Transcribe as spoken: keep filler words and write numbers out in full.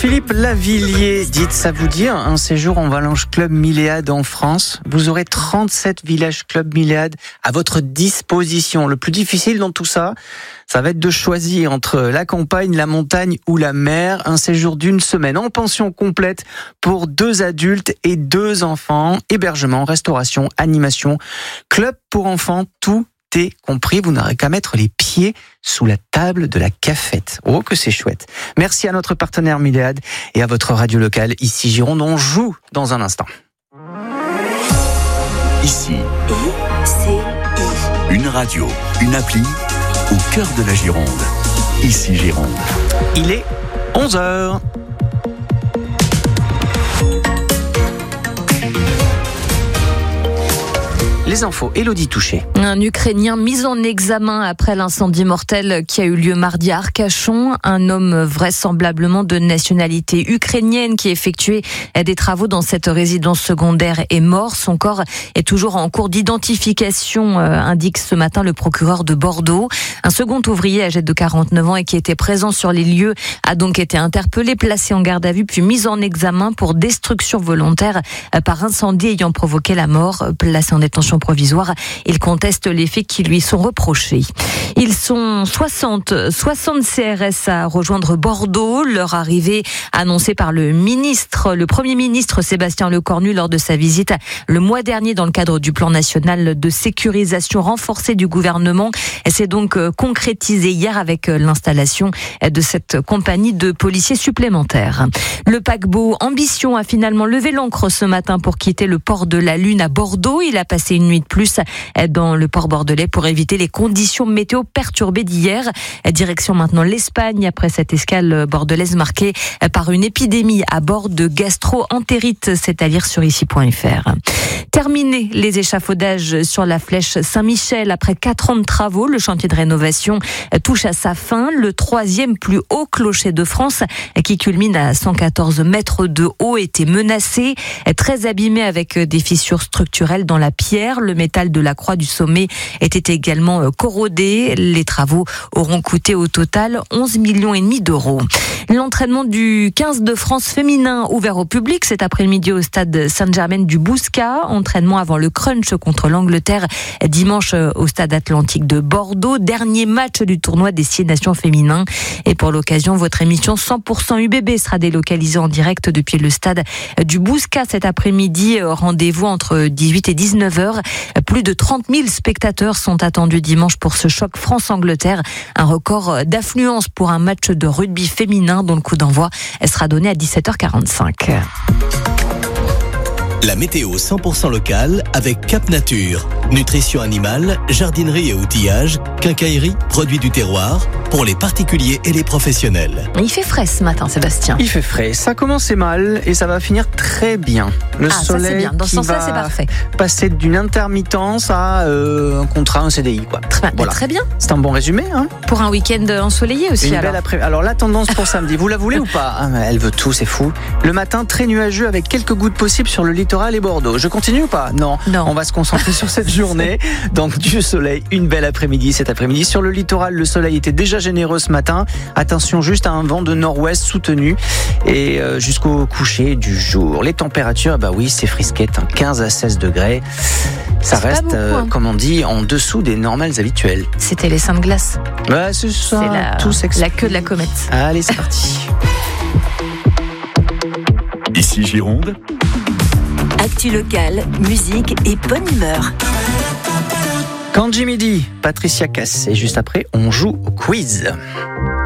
Philippe Lavillier, dites, ça vous dit un séjour en Valanche Club Milléade en France? Vous aurez trente-sept villages Club Milléade à votre disposition. Le plus difficile dans tout ça, ça va être de choisir entre la campagne, la montagne ou la mer. Un séjour d'une semaine en pension complète pour deux adultes et deux enfants. Hébergement, restauration, animation, club pour enfants, tout est compris. Vous n'aurez qu'à mettre les pieds sous la table de la cafette. Oh, que c'est chouette. Merci à notre partenaire Milléade et à votre radio locale. Ici Gironde, on joue dans un instant. Ici, I C I. Une radio, une appli au cœur de la Gironde. Ici Gironde. Il est onze heures. Les infos, Élodie Touché. Un Ukrainien mis en examen après l'incendie mortel qui a eu lieu mardi à Arcachon. Un homme vraisemblablement de nationalité ukrainienne qui effectuait des travaux dans cette résidence secondaire est mort. Son corps est toujours en cours d'identification, indique ce matin le procureur de Bordeaux. Un second ouvrier âgé de quarante-neuf ans et qui était présent sur les lieux a donc été interpellé, placé en garde à vue puis mis en examen pour destruction volontaire par incendie ayant provoqué la mort. Placé en détention provisoire, il conteste les faits qui lui sont reprochés. Ils sont soixante, soixante C R S à rejoindre Bordeaux. Leur arrivée annoncée par le ministre, le Premier ministre Sébastien Lecornu lors de sa visite le mois dernier dans le cadre du plan national de sécurisation renforcée du gouvernement. Elle s'est donc concrétisée hier avec l'installation de cette compagnie de policiers supplémentaires. Le paquebot Ambition a finalement levé l'ancre ce matin pour quitter le port de la Lune à Bordeaux. Il a passé une nuit de plus dans le port bordelais pour éviter les conditions météo perturbées d'hier. Direction maintenant l'Espagne après cette escale bordelaise marquée par une épidémie à bord de gastro-entérite, c'est à dire sur ici point f r. Terminé les échafaudages sur la flèche Saint-Michel. Après quatre ans de travaux, le chantier de rénovation touche à sa fin. Le troisième plus haut clocher de France, qui culmine à cent quatorze mètres de haut, était menacé, très abîmé avec des fissures structurelles dans la pierre. Le métal de la croix du sommet était également corrodé. Les travaux auront coûté au total onze millions et demi d'euros. L'entraînement du quinze de France féminin ouvert au public cet après-midi au stade Saint-Germain-du-Bouscat. Entraînement avant le crunch contre l'Angleterre dimanche au stade Atlantique de Bordeaux. Dernier match du tournoi des Six Nations féminins. Et pour l'occasion, votre émission cent pour cent U B B sera délocalisée en direct depuis le stade du Bouscat cet après-midi. Rendez-vous entre dix-huit et dix-neuf heures. Plus de trente mille spectateurs sont attendus dimanche pour ce choc France-Angleterre. Un record d'affluence pour un match de rugby féminin dont le coup d'envoi sera donné à dix-sept heures quarante-cinq. La météo cent pour cent locale avec Cap Nature. Nutrition animale, jardinerie et outillage, quincaillerie, produits du terroir, pour les particuliers et les professionnels. Il fait frais ce matin, Sébastien. Il fait frais. Ça commençait mal et ça va finir très bien. Le ah, soleil ça c'est bien. Dans ce qui sens-là, va c'est parfait. passer d'une intermittence à euh, un contrat, un C D I. Quoi. Très, voilà. très bien. C'est un bon résumé. Hein, pour un week-end ensoleillé aussi. Une alors. Belle après... alors la tendance pour samedi, vous la voulez ou pas? Ah, elle veut tout, c'est fou. Le matin, très nuageux avec quelques gouttes possibles sur le littoral et Bordeaux. Je continue ou pas? Non. non. On va se concentrer sur cette journée. Donc du soleil, une belle après-midi cet après-midi. Sur le littoral, le soleil était déjà généreux ce matin. Attention juste à un vent de nord-ouest soutenu et euh, jusqu'au coucher du jour. Les températures, bah oui, c'est frisquette, hein, quinze à seize degrés. Ça c'est reste, beaucoup, euh, hein. comme on dit, en dessous des normales habituelles. C'était les seins de glace. Ouais, c'est ça. C'est la, tout la queue de la comète. Allez, c'est parti. Ici Gironde. Actu locale, musique et bonne humeur. Kanji Midi, Patricia Cass. Et juste après, on joue au quiz.